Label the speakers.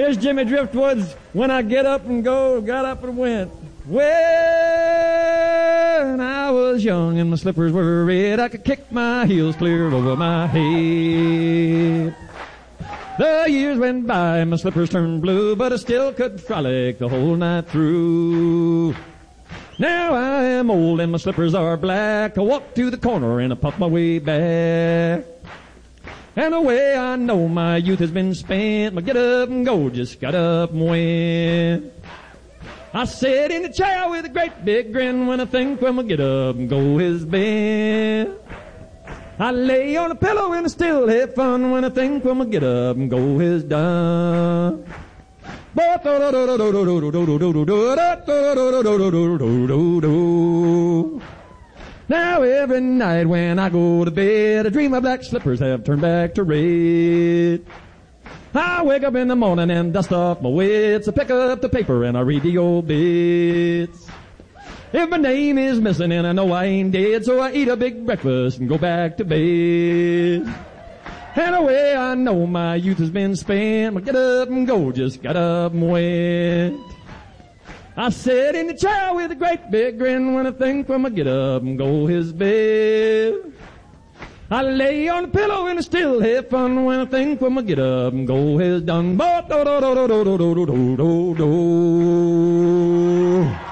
Speaker 1: Here's Jimmy Driftwood's When I Get Up and Go, Got Up and Went. When I was young and my slippers were red, I could kick my heels clear over my head. The years went by and my slippers turned blue, but I still could frolic the whole night through. Now I am old and my slippers are black. I walk to the corner and I puff my way back. And the way I know my youth has been spent, my get up and go just got up and went. I sit in the chair with a great big grin when I think when my get up and go is bent. I lay on a pillow and I still have fun when I think when my get up and go is done. Now every night when I go to bed, I dream my black slippers have turned back to red. I wake up in the morning and dust off my wits. I pick up the paper and I read the old bits. If my name is missing and I know I ain't dead, so I eat a big breakfast and go back to bed. And the way I know my youth has been spent, my get up and go just got up and went. I sit in the chair with a great big grin when I think when my get up and go his bed. I lay on the pillow and I still have fun when I think when my get up and go is done. Do do do do do do do do do do.